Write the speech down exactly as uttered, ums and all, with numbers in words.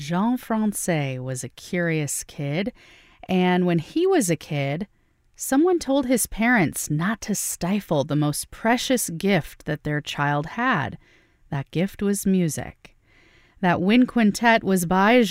Jean-François was a curious kid, and when he was a kid, someone told his parents not to stifle the most precious gift that their child had. That gift was music. That wind quintet was by